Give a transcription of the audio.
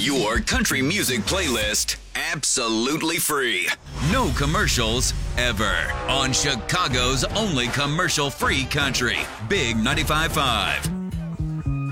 Your country music playlist, absolutely free. No commercials ever. On Chicago's only commercial-free country, Big 95.5.